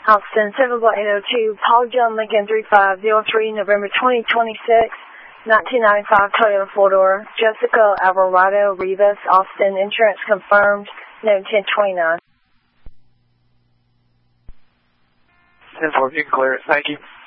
Austin 7-802, Paul John Lincoln 3503, November 2026, 1995 Toyota 4-door, Jessica Alvarado Rivas, Austin, insurance confirmed, note 1029. 10-4, you can clear it. Thank you.